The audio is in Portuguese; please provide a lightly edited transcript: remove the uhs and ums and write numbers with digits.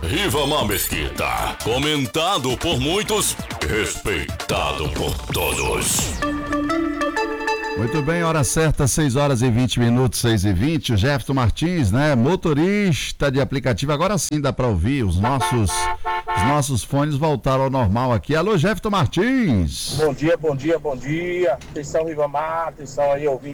Rivamar Mesquita, comentado por muitos, respeitado por todos. Muito bem, hora certa, 6 horas e 20 minutos, 6h20. O Jefferson Martins, né? Motorista de aplicativo. Agora sim dá para ouvir. Os nossos fones voltaram ao normal aqui. Alô, Jefferson Martins. Bom dia, bom dia, bom dia. Atenção, Rivamar. Atenção aí, ouvinte